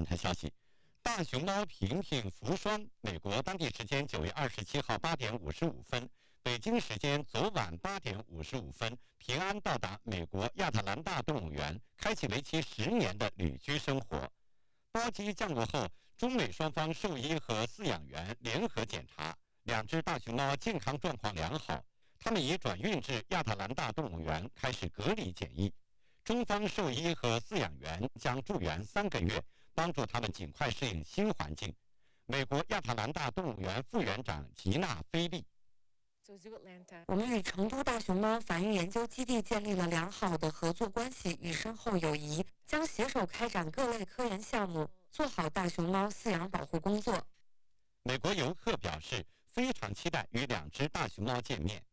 本台消息，大熊猫平平福双，美国当地时间9月27号8点55分，北京时间昨晚8点55分，平安到达美国亚特兰大动物园，开启为期10年的旅居生活。包机降落后，中美双方兽医和饲养员联合检查，两只大熊猫健康状况良好，它们已转运至亚特兰大动物园开始隔离检疫。中方兽医和饲养员将住园3个月，帮助他们尽快适应新环境。美国亚特兰大动物园副园长吉娜·菲利。 我们与成都大熊猫繁育研究基地建立了良好的合作关系与深厚友谊，将携手开展各类科研项目，做好大熊猫饲养保护工作。 美国游客表示非常期待与两只大熊猫见面。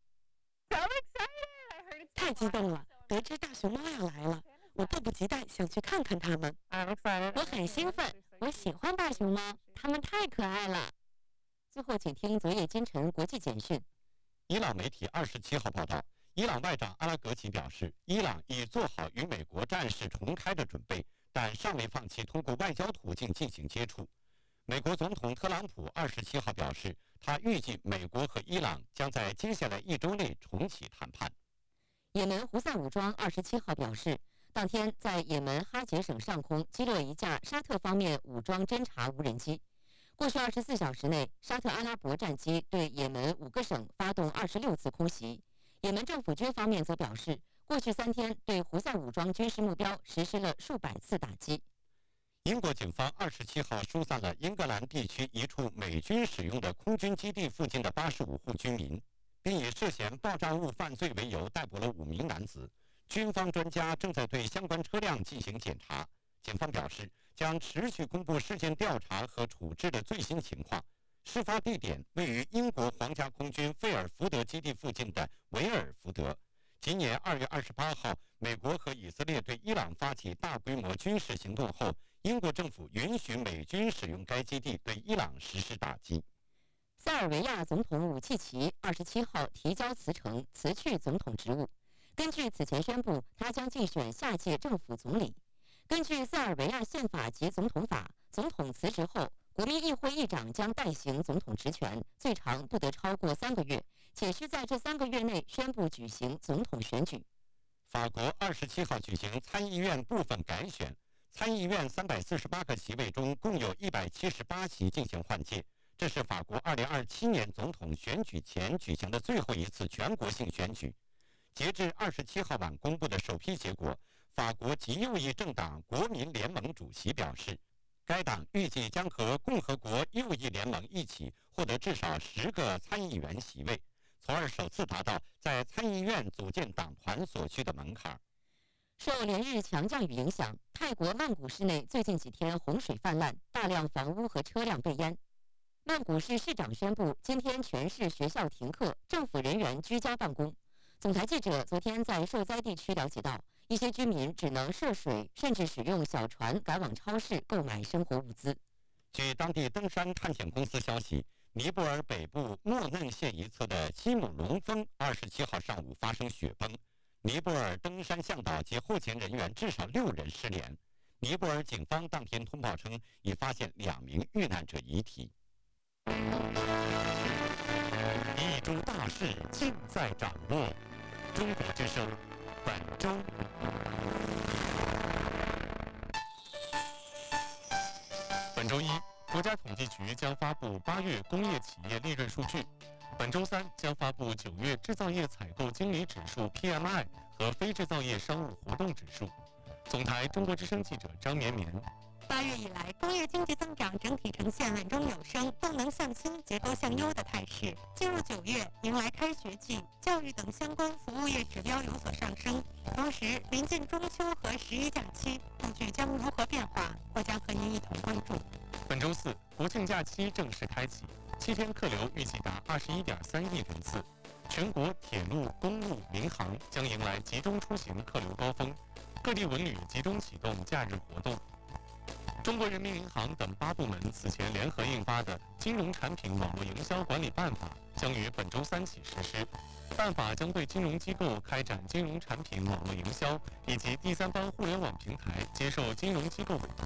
太激动了，得知大熊猫要来了，我迫不及待想去看看它们。 我很兴奋，我喜欢大熊猫，它们太可爱了。最后，请听昨夜今晨国际简讯。 伊朗媒体27号报道，伊朗外长阿拉格齐表示，伊朗已做好与美国战事重开的准备，但尚未放弃通过外交途径进行接触。美国总统特朗普27号表示，他预计美国和伊朗将在接下来1周内重启谈判。 也门胡塞武装27号表示，当天在也门哈杰省上空击落一架沙特方面武装侦察无人机。过去24小时内，沙特阿拉伯战机对也门5个省发动26次空袭。也门政府军方面则表示，过去3天对胡塞武装军事目标实施了数百次打击。 英国警方27号疏散了英格兰地区一处美军使用的空军基地附近的85户居民，并以涉嫌爆炸物犯罪为由逮捕了5名男子。军方专家正在对相关车辆进行检查。警方表示，将持续公布事件调查和处置的最新情况。事发地点位于英国皇家空军费尔福德基地附近的维尔福德。今年2月28号，美国和以色列对伊朗发起大规模军事行动后，英国政府允许美军使用该基地对伊朗实施打击。 塞尔维亚总统武契奇27号提交辞呈，辞去总统职务。根据此前宣布，他将竞选下届政府总理。根据塞尔维亚宪法及总统法，总统辞职后，国民议会议长将代行总统职权，最长不得超过3个月，且需在这3个月内宣布举行总统选举。 法国27号举行参议院部分改选，参议院348个席位中共有178席进行换届，这是法国2027年总统选举前举行的最后一次全国性选举。截至27号晚公布的首批结果，法国极右翼政党国民联盟主席表示，该党预计将和共和国右翼联盟一起获得至少10个参议员席位，从而首次达到在参议院组建党团所需的门槛。 受连日强降雨影响，泰国曼谷市内最近几天洪水泛滥，大量房屋和车辆被淹。曼谷市市长宣布，今天全市学校停课，政府人员居家办公。总台记者昨天在受灾地区了解到，一些居民只能涉水，甚至使用小船赶往超市购买生活物资。 据当地登山探险公司消息，尼泊尔北部莫嫩县一侧的西姆龙峰27号上午发生雪崩，尼泊尔登山向导及后勤人员至少6人失联。尼泊尔警方当天通报称，已发现2名遇难者遗体。一周大事尽在掌握。中国之声本周。本周一，国家统计局将发布8月工业企业利润数据。本周三将发布9月制造业采购经理指数 PMI 和非制造业商务活动指数。总台中国之声记者张绵绵。 8月以来，工业经济增长整体呈现稳中有升、动能向新、结构向优的态势。进入9月，迎来开学季，教育等相关服务业指标有所上升。同时，临近中秋和11假期，数据将如何变化，我将和您一同关注。 本周四，国庆假期正式开启，7天客流预计达21.3亿人次。全国铁路、公路、民航将迎来集中出行客流高峰，各地文旅集中启动假日活动。中国人民银行等8部门此前联合印发的《金融产品网络营销管理办法》将于本周三起实施。办法将对金融机构开展金融产品网络营销以及第三方互联网平台接受金融机构委托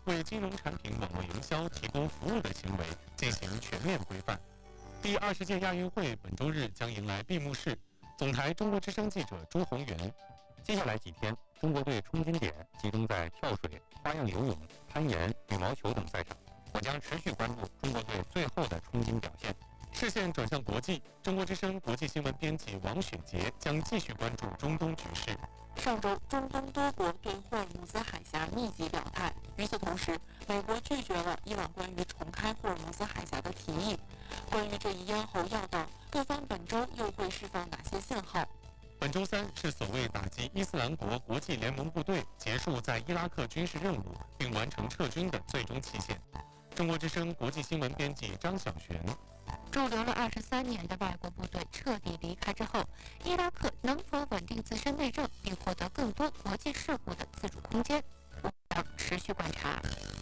为金融产品网络营销提供服务的行为进行全面规范。第20届亚运会本周日将迎来闭幕式，总台中国之声记者朱宏元。接下来几天，中国队冲金点集中在跳水、花样游泳、攀岩、羽毛球等赛场。我将持续关注中国队最后的冲金表现。视线转向国际，中国之声国际新闻编辑王雪杰将继续关注中东局势。 上周，中东多国对霍尔木兹海峡密集表态。与此同时，美国拒绝了伊朗关于重开霍尔木兹海峡的提议。关于这一咽喉要道，各方本周又会释放哪些信号？ 本周三是所谓打击伊斯兰国国际联盟部队结束在伊拉克军事任务并完成撤军的最终期限。中国之声国际新闻编辑张晓璇。 驻留了23年的外国部队彻底离开之后，伊拉克能否稳定自身内政，并获得更多国际事务的自主空间？我将持续观察。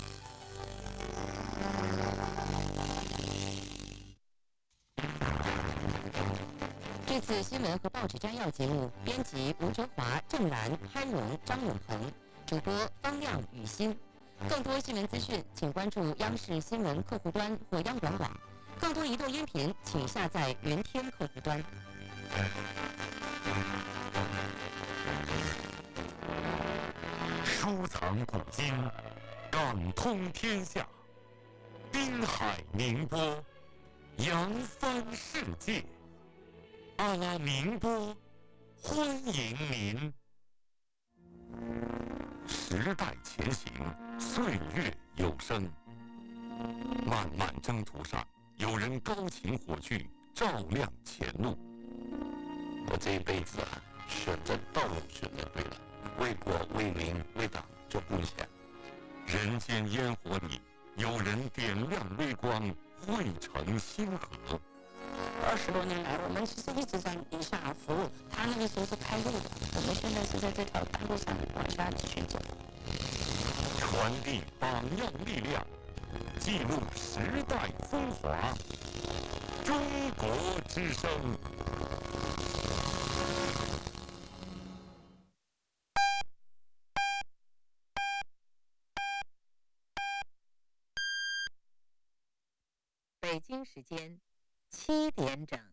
这次新闻和报纸摘要节目，编辑吴哲华、郑兰、潘荣、张永鹏，主播方亮、雨欣。更多新闻资讯，请关注央视新闻客户端或央广网。更多移动音频，请下载云天客户端。 收藏古今，感通天下。滨海宁波，扬帆世界。阿拉宁波，欢迎您。时代前行，岁月有声。漫漫征途上，有人高擎火炬，照亮前路。 我这一辈子选择道路选择对了，为国为民为党做贡献。 人间烟火里，有人点亮微光，汇成星河。 20多年来，我们其实一直在地下服务，他那个时候是开路的，我们现在是在这条大路上往下继续走。 传递榜样力量，记录时代风华。中国之声。 北京时间7点整。